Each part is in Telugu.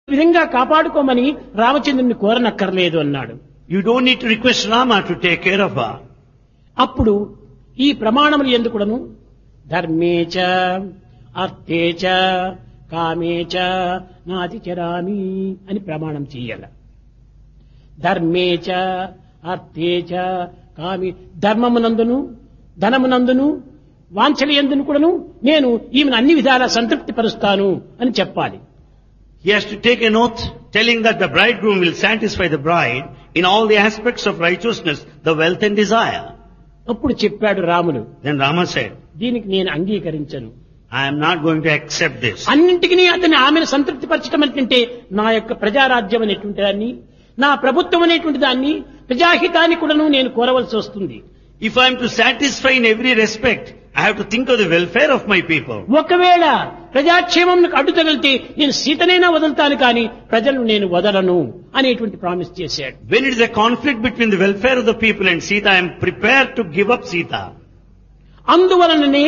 విధంగా కాపాడుకోమని రామచంద్రుని కోరనక్కర్లేదు అన్నాడు. You don't need to request Rama to take care of her. అప్పుడు ఈ ప్రమాణములు ఎందుకుడను ధర్మేచ అర్థేచ కామేచ నాతిచరామి అని ప్రమాణం చెయ్యాల. ధర్మేచ అర్థేచ కామి ధర్మమునందును ధనమునందును వాంఛనయందును కూడాను నేను ఈమెను అన్ని విధాలా సంతృప్తి పరుస్తాను అని చెప్పాలి. He has to take an oath telling that the bridegroom will satisfy the bride in all the aspects of righteousness, the wealth and desire. అప్పుడు చెప్పాడు రాముడు, Then Rama said, దీనికి నేను అంగీకరించను. I am not going to accept this. అన్నింటికి అతన్ని ఆమెను సంతృప్తి పరచడం అంటే నా యొక్క ప్రజారాజ్యం అనేటువంటి దాన్ని, నా ప్రభుత్వం అనేటువంటి దాన్ని, ప్రజాహితాన్ని కూడాను నేను కోరవలసి వస్తుంది. If I am to satisfy in every respect, I have to think of the welfare of my people. ఒకవేళ ప్రజాక్షేమంకు అడ్డు తగిలితే నేను సీతనైనా వదులుతాను కానీ ప్రజలను నేను వదలను అనేటువంటి ప్రామిస్ చేశాడు. When it is a conflict between the welfare of the people and Sita, I am prepared to give up Sita. అందువలననే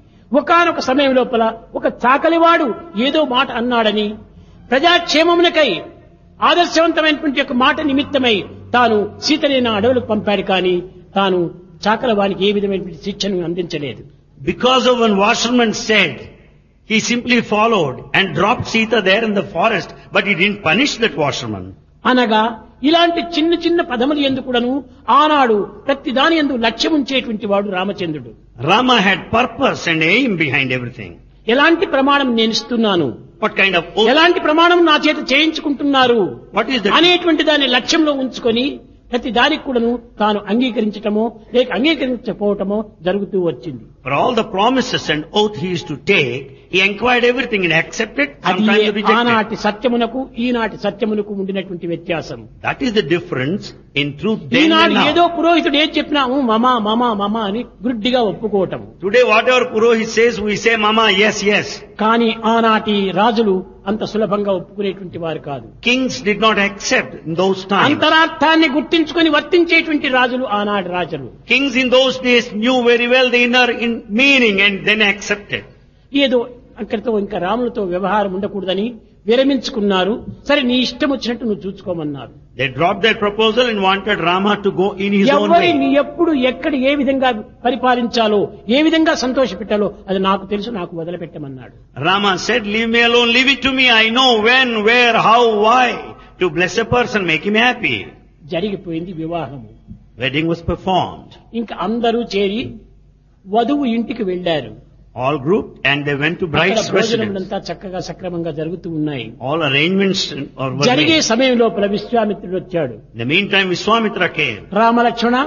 ఒకానొక సమయం లోపల ఒక చాకలివాడు ఏదో మాట అన్నాడని ప్రజాక్షేమమునకై ఆదర్శవంతమైనటువంటి ఒక మాట నిమిత్తమై తాను సీతనైనా అడవులకు పంపాడు కానీ తాను చాకలవానికి ఏ విధమైనటువంటి శిక్షను అందించలేదు. Because of one washerman said, he simply followed and dropped Sita there in the forest, but he didn't punish that washerman. అనగా ఇలాంటి చిన్న చిన్న పదములు ఎందుకుడను ఆనాడు ప్రతి దాని యందు లక్ష్యం ఉంచేటువంటి వాడు రామచంద్రుడు. Rama had purpose and aim behind everything. ఎలాంటి ప్రమాణం నేను ఇస్తున్నాను, What kind of oath? ఎలాంటి ప్రమాణం నా చేత చేయించుకుంటున్నారు What is that? అనేటువంటి దాన్ని లక్ష్యంలో ఉంచుకొని ప్రతి దానికి కూడాను తాను అంగీకరించటమో లేక అంగీకరించకపోవటమో జరుగుతూ వచ్చింది. For all the promises and oath he used to take, he inquired everything and accepted, అది sometimes rejected. ఆనాటి సత్యమునకు ఈనాటి సత్యమునకు ఉండినటువంటి వ్యత్యాసం. That is the difference in truth then Eenadu and ఏదో now. పురోహితుడు ఏది చెప్పినా మమా మమా మమా అని గుడ్డిగా ఒప్పుకోవటం. Today whatever Purohit says, we say, Mama, yes, yes. కానీ ఆనాటి రాజులు అంత సులభంగా ఒప్పుకునేటువంటి వారు కాదు. Kings did not accept in those times. అంతరార్థాన్ని గుర్తించుకొని వర్తించేటువంటి రాజులు ఆనాటి రాజులు. Kings in those days knew very well the inner meaning and then accepted. ఏదో అక్కడితో ఇంకా రాములతో వ్యవహారం ఉండకూడదని విరమించుకున్నారు. సరే నీ ఇష్టం వచ్చినట్టు నువ్వు చూసుకోమన్నారు. They dropped their proposal and wanted Rama to go in his own way. ఎవరిని ఎప్పుడు ఎక్కడ ఏ విధంగా పరిపాలించాలో ఏ విధంగా సంతోషపెట్టాలో అది నాకు తెలుసు, నాకు వదిలిపెట్టమన్నాడు. Rama said, leave me alone, leave it to me. I know when, where, how, why to bless a person, make him happy. జరిగిపోయింది వివాహము. Wedding was performed. ఇంకా అందరూ చేరి వధువు ఇంటికి వెళ్లారు. All grouped and they went to bride's residence. భోజనములంతా చక్కగా సక్రమంగా జరుగుతూ ఉన్నాయి. All arrangements were జరిగే made. సమయం లోపల విశ్వామిత్రుడు వచ్చాడు. In the meantime, Vishwamitra came. Ramalakshmana,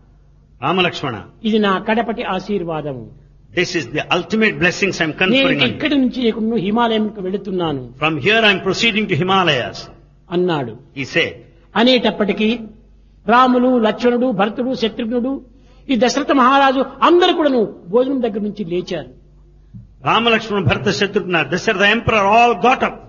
Rama Lakshmana, ఇది నా కడపటి ఆశీర్వాదము. this is the ultimate blessings I am నేను conferring on ఇక్కడి you. నుంచి ఇప్పుడు హిమాలయంకు వెళుతున్నాను From here I am proceeding to Himalayas, అన్నాడు. he said. అనేటప్పటికీ రాములు, లక్ష్మణుడు, భరతుడు, శత్రుఘ్నుడు, ఈ దశరథ మహారాజు అందరూ కూడాను భోజనం దగ్గర నుంచి లేచారు. Rama Lakshmana, Bharata, Shatrughna, Dasharatha, the emperor all got up.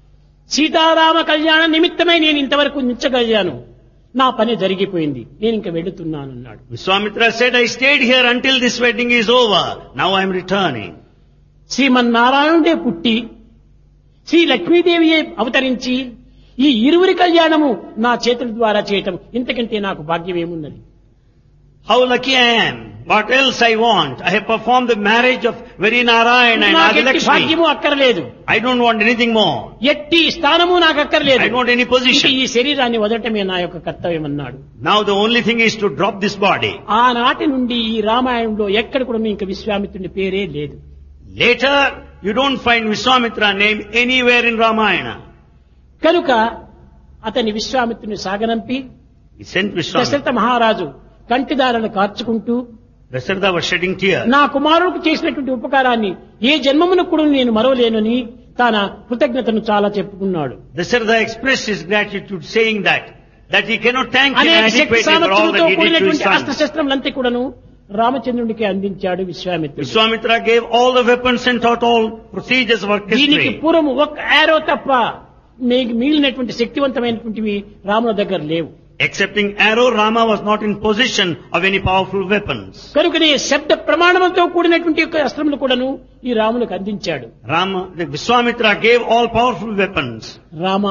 Sitarama కళ్యాణ నిమిత్తమై నేను ఇంతవరకు నిచ్చగలిగాను, నా పని జరిగిపోయింది, నేను ఇంక వెళుతున్నాను అన్నాడు. Vishwamitra said, I stayed here until this wedding is over. Now I am returning. శ్రీమన్నారాయణుడే పుట్టి శ్రీ లక్ష్మీదేవియే అవతరించి ఈ ఇరువురి కళ్యాణము నా చేతుల ద్వారా చేయటం ఇంతకంటే నాకు భాగ్యం ఏమున్నది? How lucky I am. What else I want? I have performed the marriage of very Narayana and నాకు ఎట్టి Adilakshmi. భాగ్యము అక్కర్లేదు, I don't want anything more. ఎట్టి స్థానము నాకు అక్కర్లేదు, I don't want any ఇంక position. ఈ శరీరాన్ని వదలటమే నా యొక్క కర్తవ్యం అన్నాడు. Now the only thing is to drop this body. ఆనాటి నుండి ఈ రామాయణంలో ఎక్కడ కూడా ఇంకా విశ్వామిత్రుని పేరే లేదు. Later, you don't find Vishwamitra name anywhere in Ramayana. కనుక అతని విశ్వామిత్రుని సాగనంపి He sent Vishwamitra. దశరథ మహారాజు కంటిదారులను కార్చుకుంటూ Dasharatha was shedding tears. నా కుమారుడికి చేసినటువంటి ఉపకారాన్ని ఏ జన్మమును కూడా నేను మరవలేనని తన కృతజ్ఞతను చాలా చెప్పుకున్నాడు. Dasharatha expressed his gratitude saying that he cannot thank him అనేక శక్తి adequately for all సామర్థ్యంతో that he did to his కూడినటువంటి son. అస్త్రశస్త్రములంతా కూడాను రామచంద్రుడికి అందించాడు విశ్వామిత్రుడు. Vishwamitra gave all the weapons and taught all procedures of దీనికి orchestry. పూర్వం ఒక యారో తప్ప మీకు మిగిలినటువంటి శక్తివంతమైనటువంటివి రాముల దగ్గర లేవు. Excepting arrow, Rama was not in possession of any powerful weapons. కనుకనే శబ్ద ప్రమాణంతో కూడినటువంటి యొక్క అస్త్రములు కూడాను ఈ రాములకు అందించాడు. Vishwamitra gave all powerful weapons. Rama